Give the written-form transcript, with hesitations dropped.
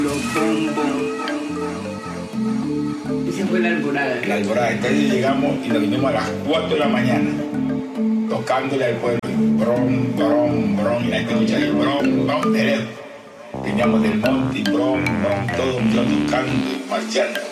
Esa fue la alborada. La alborada. Entonces llegamos y nos vinimos a las 4 de la mañana, tocándole al pueblo. Bron, bron, bron. Y la gente escucha ahí, bron, bron, derecho. Veníamos del monte, bron, bron, todos tocando y marchando.